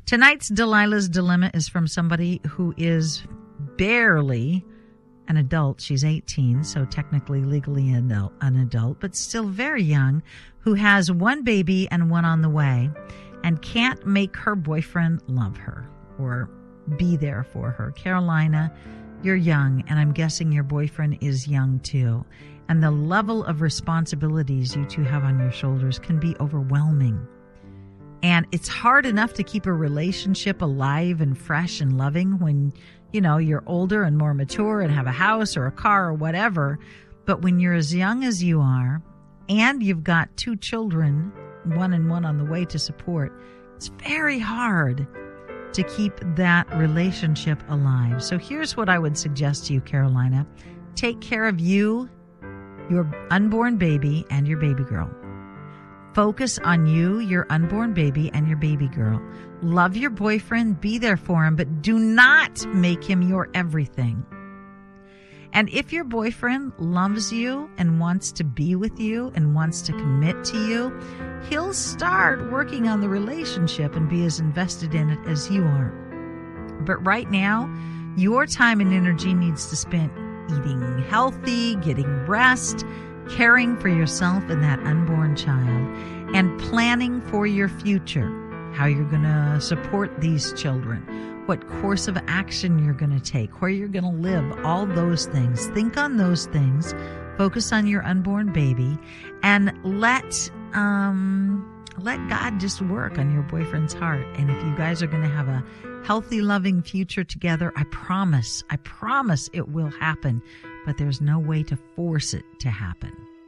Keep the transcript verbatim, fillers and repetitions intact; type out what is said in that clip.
Tonight's Delilah's Dilemma is from somebody who is barely an adult. She's eighteen, so technically legally an adult, an adult, but still very young, who has one baby and one on the way and can't make her boyfriend love her or be there for her. Carolina, you're young, and I'm guessing your boyfriend is young too. And the level of responsibilities you two have on your shoulders can be overwhelming. And it's hard enough to keep a relationship alive and fresh and loving when, you know, you're older and more mature and have a house or a car or whatever. But when you're as young as you are and you've got two children, one and one on the way to support, it's very hard to keep that relationship alive. So here's what I would suggest to you, Carolina. Take care of you, your unborn baby, and your baby girl. Focus on you, your unborn baby, and your baby girl. Love your boyfriend, be there for him, but do not make him your everything. And if your boyfriend loves you and wants to be with you and wants to commit to you, he'll start working on the relationship and be as invested in it as you are. But right now, your time and energy needs to spend eating healthy, getting rest, caring for yourself and that unborn child, and planning for your future, how you're going to support these children, what course of action you're going to take, where you're going to live, all those things. Think on those things, focus on your unborn baby, and let um, let God just work on your boyfriend's heart. And if you guys are going to have a healthy, loving future together, I promise, I promise it will happen. But there's no way to force it to happen.